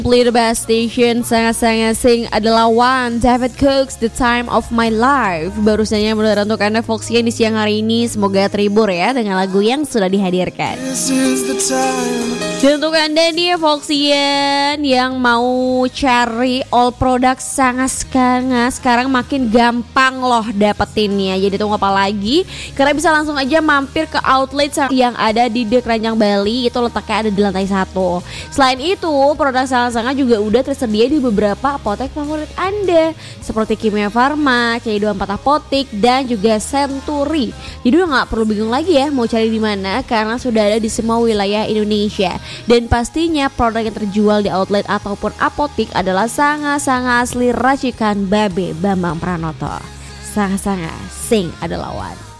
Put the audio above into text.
Play the best station, sangat-sangat sing adalah One David Cooks, The Time of My Life. Baru saja mendengar untuk Anda Foxian di siang hari ini. Semoga terhibur ya dengan lagu yang sudah dihadirkan. Dan untuk Anda nih Foxian yang mau cari all product sangat-sangat, sekarang makin gampang loh dapetinnya. Jadi tunggu apa lagi? Karena bisa langsung aja mampir ke outlet yang ada di The Keranjang Bali. Itu letaknya ada di lantai 1. Selain itu, produk sangat juga udah tersedia di beberapa apotek favorit Anda seperti Kimia Farma, CI24 Apotik, dan juga Century. Jadi udah nggak perlu bingung lagi ya mau cari di mana karena sudah ada di semua wilayah Indonesia. Dan pastinya produk yang terjual di outlet ataupun apotik adalah sangat-sangat asli racikan Babe Bambang Pranoto. Sangat-sangat sing adalah One.